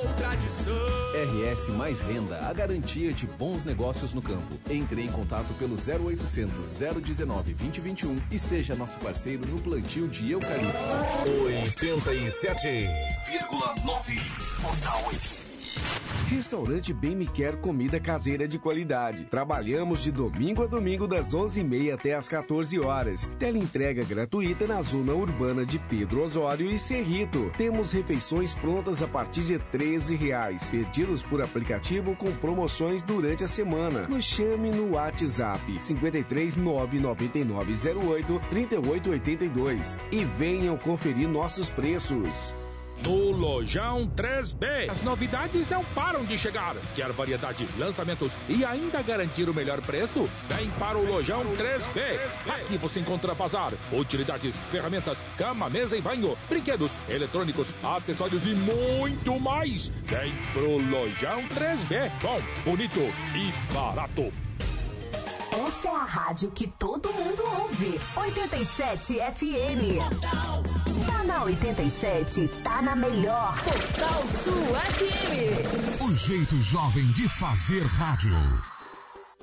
tradição. RS Mais Renda, a garantia de bons negócios no campo. Entre em contato pelo 0800 019 2021 e seja nosso parceiro no plantio de eucalipto. 87,9 Portal FM. Restaurante Bem Me Quer comida caseira de qualidade. Trabalhamos de domingo a domingo das 11h30 até as 14 horas. Teleentrega gratuita na zona urbana de Pedro Osório e Cerrito. Temos refeições prontas a partir de R$13. Pedidos por aplicativo com promoções durante a semana. Nos chame no WhatsApp 53 99908 3882 e venham conferir nossos preços. No Lojão 3B, as novidades não param de chegar. Quer variedade, lançamentos e ainda garantir o melhor preço? Vem para o Lojão 3B. Aqui você encontra bazar, utilidades, ferramentas, cama, mesa e banho, brinquedos, eletrônicos, acessórios e muito mais. Vem pro Lojão 3B. Bom, bonito e barato. Essa é a rádio que todo mundo ouve. 87 FM. Tá na 87, tá na melhor. Portal Sul FM. O jeito jovem de fazer rádio.